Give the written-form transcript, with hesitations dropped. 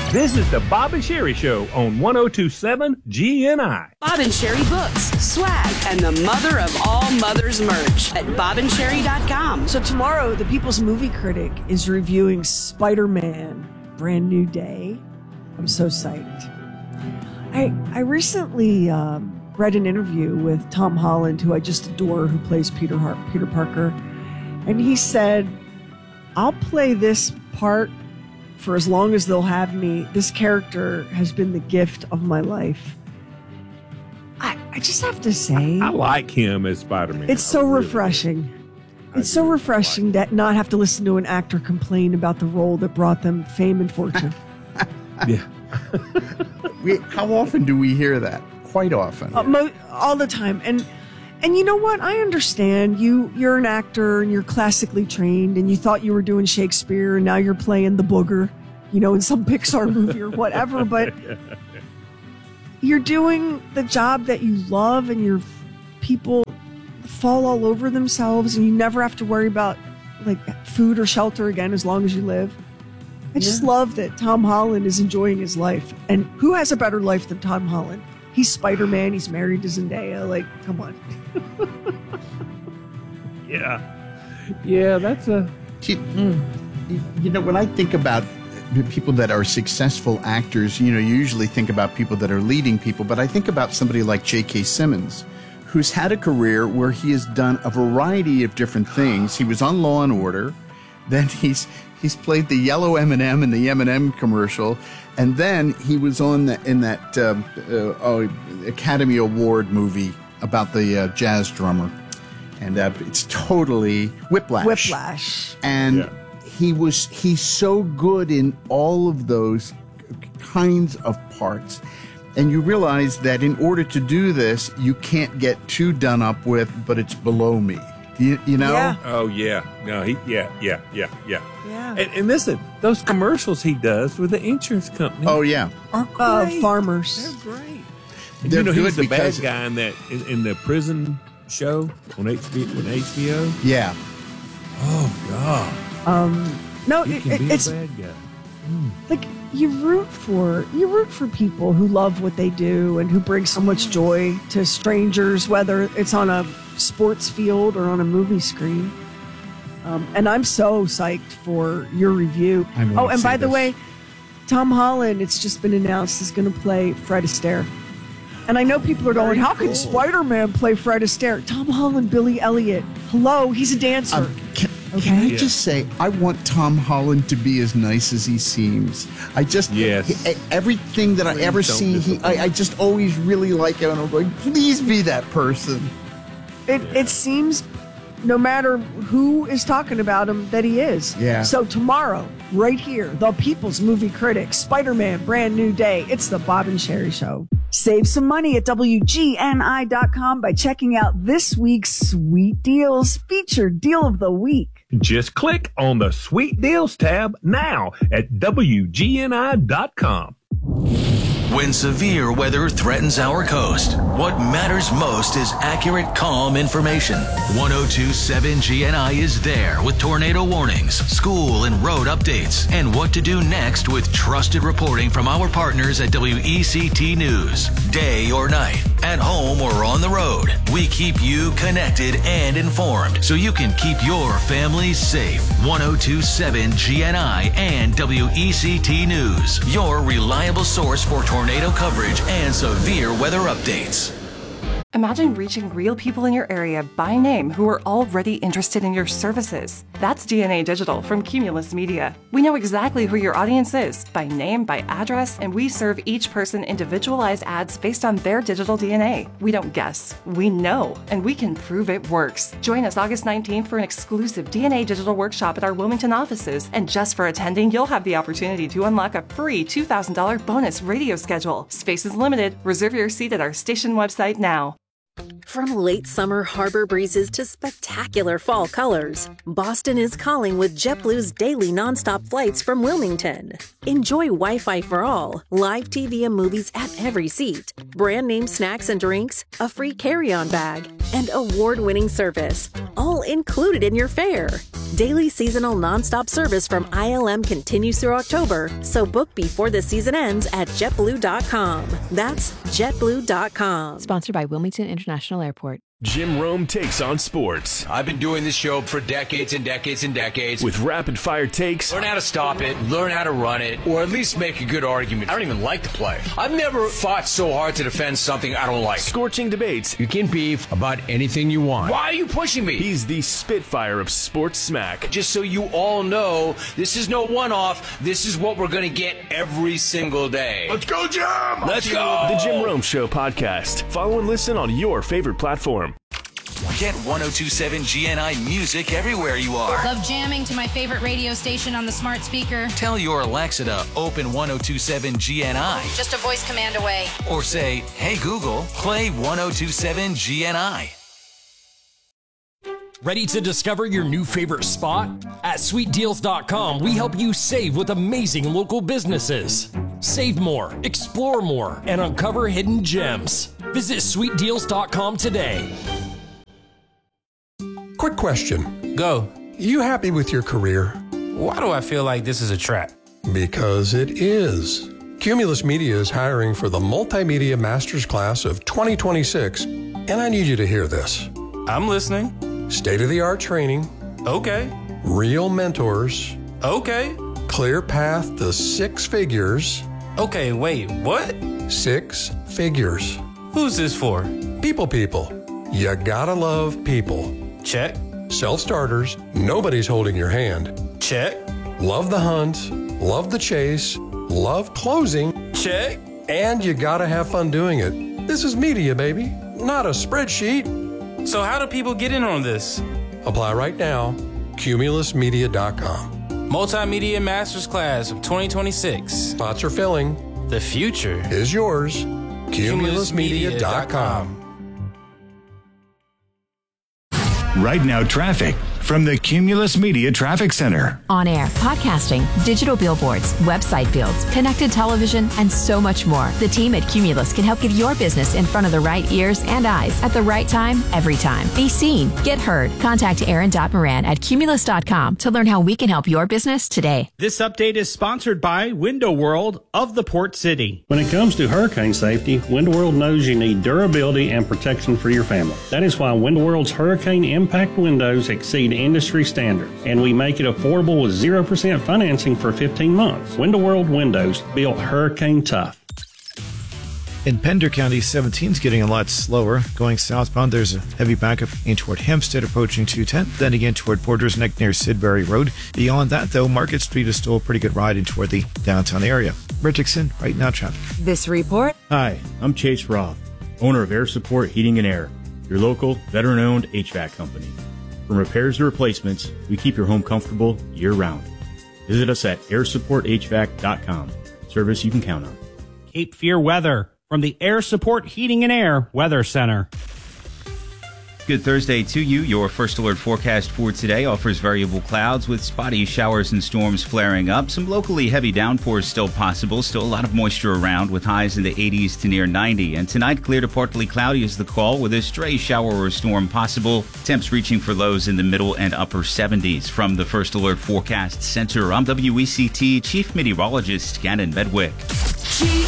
This is the Bob and Sherry Show on 1027 GNI. Bob and Sherry books, swag, and the mother of all mothers merch at bobandsherry.com. So tomorrow, the People's Movie Critic is reviewing Spider-Man, Brand New Day. I'm so psyched. I recently read an interview with Tom Holland, who I just adore, who plays Peter Parker. And he said, I'll play this part for as long as they'll have me. This character has been the gift of my life. I just have to say, I like him as Spider-Man. It's so refreshing. It's so refreshing to not have to listen to an actor complain about the role that brought them fame and fortune. Yeah. How often do we hear that? Quite often. All the time. And you know what? I understand. You're an actor and you're classically trained and you thought you were doing Shakespeare and now you're playing the booger, in some Pixar movie or whatever. But you're doing the job that you love and your people fall all over themselves and you never have to worry about food or shelter again as long as you live. I just love that Tom Holland is enjoying his life. And who has a better life than Tom Holland? He's Spider-Man. He's married to Zendaya. Come on. Yeah, that's a... When I think about people that are successful actors, you usually think about people that are leading people, but I think about somebody like J.K. Simmons, who's had a career where he has done a variety of different things. He was on Law & Order. Then he's played the yellow M&M in the M&M commercial, and then he was in that Academy Award movie about the jazz drummer, and it's totally Whiplash. And he's so good in all of those kinds of parts, and you realize that in order to do this, you can't get too done up with, but it's below me. You know? Yeah. Oh, yeah. No, yeah. Yeah. And listen, those commercials he does with the insurance company. Oh, yeah. Are great. Farmers. They're great. They're he good was the because bad guy in the prison show on HBO. Yeah. Oh, God. No, He can be it's a bad guy. you root for people who love what they do and who bring so much joy to strangers, whether it's on a sports field or on a movie screen. And I'm so psyched for your review. And by the way, Tom Holland, it's just been announced, is going to play Fred Astaire. And I know people are going, how can Spider-Man play Fred Astaire? Tom Holland, Billy Elliot. Hello, he's a dancer. Can I just say, I want Tom Holland to be as nice as he seems. Everything that I ever see, I just always really like him, and I'm going, please be that person. It seems, no matter who is talking about him, that he is. Yeah. So tomorrow, right here, the People's Movie Critic, Spider-Man, Brand New Day. It's the Bob and Sherry Show. Save some money at WGNI.com by checking out this week's Sweet Deals featured deal of the week. Just click on the Sweet Deals tab now at WGNI.com. When severe weather threatens our coast, what matters most is accurate, calm information. 1027 GNI is there with tornado warnings, school and road updates, and what to do next with trusted reporting from our partners at WECT News. Day or night, at home or on the road, we keep you connected and informed so you can keep your family safe. 1027 GNI and WECT News, your reliable source for tornado coverage and severe weather updates. Imagine reaching real people in your area by name who are already interested in your services. That's DNA Digital from Cumulus Media. We know exactly who your audience is by name, by address, and we serve each person individualized ads based on their digital DNA. We don't guess, we know, and we can prove it works. Join us August 19th for an exclusive DNA Digital workshop at our Wilmington offices. And just for attending, you'll have the opportunity to unlock a free $2,000 bonus radio schedule. Space is limited. Reserve your seat at our station website now. From late summer harbor breezes to spectacular fall colors, Boston is calling with JetBlue's daily nonstop flights from Wilmington. Enjoy Wi-Fi for all, live TV and movies at every seat, brand name snacks and drinks, a free carry-on bag, and award-winning service, all all included in your fare. Daily seasonal nonstop service from ILM continues through October, so book before the season ends at JetBlue.com. That's JetBlue.com. Sponsored by Wilmington International Airport. Jim Rome takes on sports. I've been doing this show for decades and decades and decades. With rapid-fire takes. Learn how to stop it, learn how to run it, or at least make a good argument. I don't even like the play. I've never fought so hard to defend something I don't like. Scorching debates. You can beef about anything you want. Why are you pushing me? He's the Spitfire of sports smack. Just so you all know, this is no one-off. This is what we're going to get every single day. Let's go, Jim! Let's go! The Jim Rome Show podcast. Follow and listen on your favorite platform. Get 102.7 GNI music everywhere you are. Love jamming to my favorite radio station on the smart speaker. Tell your Alexa to open 102.7 GNI. Just a voice command away. Or say, hey Google, play 102.7 GNI. Ready to discover your new favorite spot? At sweetdeals.com, we help you save with amazing local businesses. Save more, explore more, and uncover hidden gems. Visit sweetdeals.com today. Quick question. Go. You happy with your career? Why do I feel like this is a trap? Because it is. Cumulus Media is hiring for the Multimedia Masters Class of 2026, and I need you to hear this. I'm listening. State-of-the-art training. Okay. Real mentors. Okay. Clear path to 6 figures. Okay, wait, what? 6 figures. Who's this for? People. You gotta love people. Check. Self-starters, nobody's holding your hand. Check. Love the hunt, love the chase, love closing. Check. And you gotta have fun doing it. This is media, baby, not a spreadsheet. So how do people get in on this? Apply right now, cumulusmedia.com. Multimedia Masters Class of 2026. Spots are filling. The future is yours. Cumulusmedia.com. Right now, traffic from the Cumulus Media Traffic Center. On air, podcasting, digital billboards, website builds, connected television, and so much more. The team at Cumulus can help get your business in front of the right ears and eyes at the right time, every time. Be seen, get heard. Contact Aaron.Moran at Cumulus.com to learn how we can help your business today. This update is sponsored by Window World of the Port City. When it comes to hurricane safety, Window World knows you need durability and protection for your family. That is why Window World's hurricane impact windows exceed industry standards, and we make it affordable with 0% financing for 15 months. Window World Windows, built hurricane tough. In Pender County, 17 is getting a lot slower. Going southbound, there's a heavy backup in toward Hempstead, approaching 210, then again toward Porter's Neck near Sidbury Road. Beyond that, though, Market Street is still a pretty good ride in toward the downtown area. Richardson, right now traffic. This report. Hi, I'm Chase Roth, owner of Air Support Heating and Air, your local veteran-owned HVAC company. From repairs to replacements, we keep your home comfortable year-round. Visit us at airsupporthvac.com. Service you can count on. Cape Fear weather from the Air Support Heating and Air Weather Center. Good Thursday to you. Your first alert forecast for today offers variable clouds with spotty showers and storms flaring up. Some locally heavy downpours still possible. Still a lot of moisture around with highs in the 80s to near 90. And tonight, clear to partly cloudy is the call with a stray shower or storm possible. Temps reaching for lows in the middle and upper 70s. From the First Alert Forecast Center, I'm WECT Chief Meteorologist Gannon Medwick.